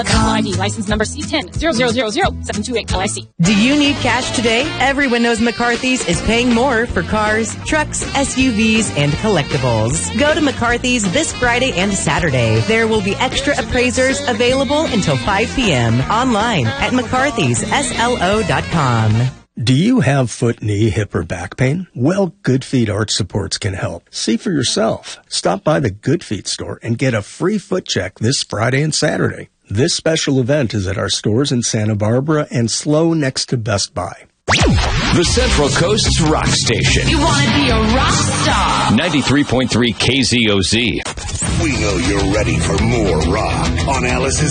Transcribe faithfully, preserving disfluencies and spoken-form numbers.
I D license number C ten zero zero zero zero seven two eight L I C. Do you need cash today? Everyone knows McCarthy's is paying more for cars, trucks, S U Vs, and collectibles. Go to McCarthy's this Friday and Saturday. There will be extra appraisers available until five p.m. online at mccarthys s l o dot com. Do you have foot, knee, hip, or back pain? Well, Good Feet Arch Supports can help. See for yourself. Stop by the Good Feet store and get a free foot check this Friday and Saturday. This special event is at our stores in Santa Barbara and Slow next to Best Buy. The Central Coast's rock station. You want to be a rock star? ninety-three point three K Z O Z. We know you're ready for more rock on Alice's